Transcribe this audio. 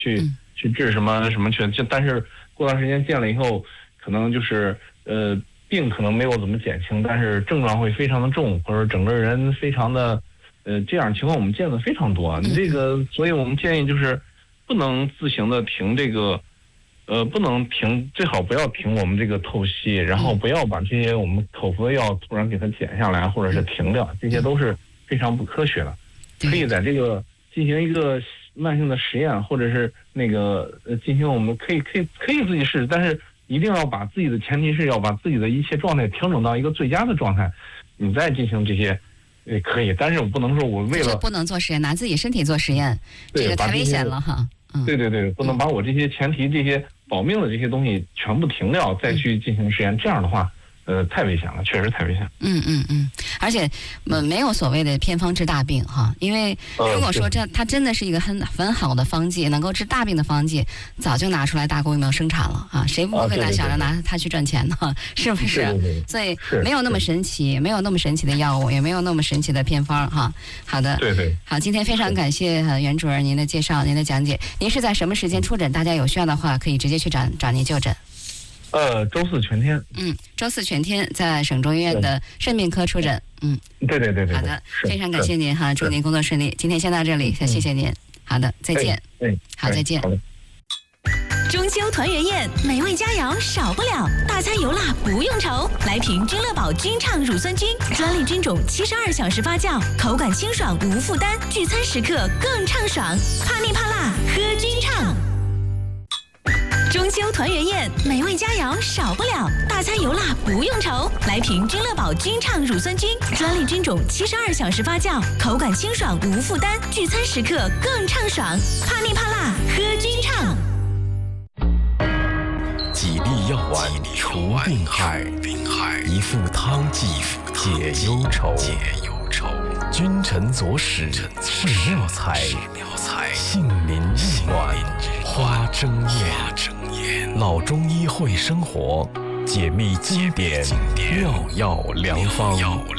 去治什么什么去，但是过段时间见了以后，可能就是病可能没有怎么减轻，但是症状会非常的重，或者整个人非常的这样情况我们见的非常多。这个，所以我们建议就是不能自行的停这个。不能停，最好不要停我们这个透析，然后不要把这些我们口服的药突然给它减下来，或者是停掉，这些都是非常不科学的。可以在这个进行一个慢性的实验，或者是那个进行我们可以自己试，但是一定要把自己的前提是要把自己的一切状态调整到一个最佳的状态，你再进行这些。可以，但是我不能说我为了不能做实验，拿自己身体做实验，这个太危险了哈。 对，不能把我这些前提、这些保命的这些东西全部停掉，再去进行实验，这样的话，太危险了，确实太危险。 而且没有所谓的偏方治大病哈，因为如果说它真的是一个很好的方剂，能够治大病的方剂，早就拿出来大规模生产了啊，谁不会想着拿它去赚钱呢？是不是？所以没有那么神奇，没有那么神奇的药物，也没有那么神奇的偏方哈。好的， 对， 好，今天非常感谢袁主任您的介绍，您的讲解。您是在什么时间出诊？大家有需要的话，可以直接去找您就诊。 周四全天。 周四全天在省中医院的肾病科出诊。 对。 好的，非常感谢您哈，祝您工作顺利。今天先到这里，谢谢您。好的，再见。好，再见。 中秋团圆宴，美味佳肴少不了，大餐油辣不用愁。来瓶君乐宝君畅乳酸菌，专利菌种，72小时发酵，口感清爽无负担，聚餐时刻更畅爽。怕腻怕辣，喝君畅。中秋团圆宴，美味佳肴少不了，大餐油辣不用愁。来瓶君乐宝君畅乳酸菌，专利菌种，72小时发酵，口感清爽无负担，聚餐时刻更畅爽。怕腻怕辣，喝君畅。 几粒药丸除病害，一副汤剂解忧愁。君臣佐使是妙才，杏林玉暖花争艳。老中医会生活，解密经典妙药良方。